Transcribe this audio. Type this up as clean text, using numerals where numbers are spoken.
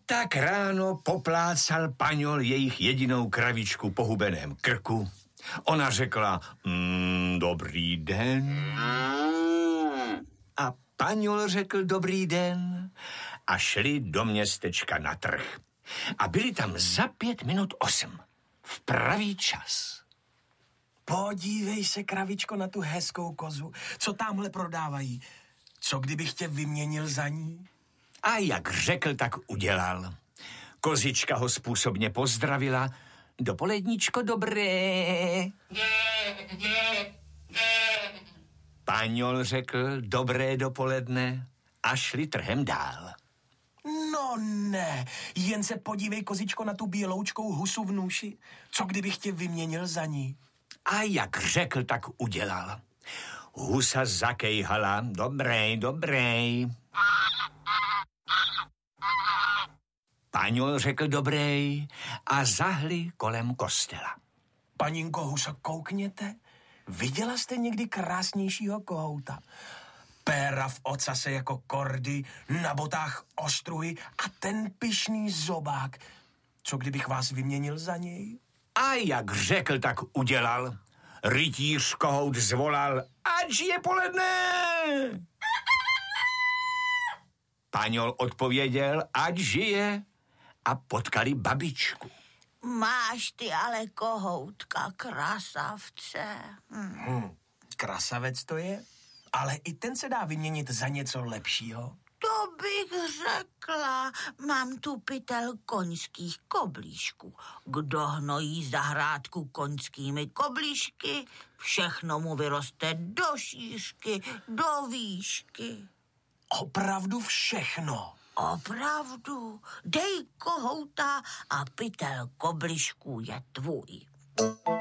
Tak ráno poplácal Paňol jejich jedinou kravičku po hubeném krku. Ona řekla, dobrý den. A Paňol řekl dobrý den a šli do městečka na trh. A byli tam za 8:05. V pravý čas. Podívej se, kravičko, na tu hezkou kozu, co tamhle prodávají. Co kdybych tě vyměnil za ní? A jak řekl, tak udělal. Kozička ho způsobně pozdravila. Dopoledníčko dobré. Paňol řekl dobré dopoledne a šli trhem dál. No ne, jen se podívej, kozičko, na tu běloučkou husu v nůši. Co kdybych tě vyměnil za ní? A jak řekl, tak udělal. Husa zakejhala, dobrý. Paňol řekl dobrý a zahli kolem kostela. Paninko Huso, koukněte, viděla jste někdy krásnějšího kohouta? Péra v ocase jako kordy, na botách ostruhy a ten pyšný zobák. Co kdybych vás vyměnil za něj? A jak řekl, tak udělal. Rytíř kohout zvolal, ať je poledne. Paňol odpověděl, ať žije, a potkali babičku. Máš ty ale kohoutka, krasavce. Krasavec to je, ale i ten se dá vyměnit za něco lepšího. To bych řekla. Mám tu pytel koňských koblíšků. Kdo hnojí zahrádku koňskými koblíšky, všechno mu vyroste do šířky, do výšky. Opravdu všechno? Opravdu. Dej kohouta a pytel koblišků je tvůj.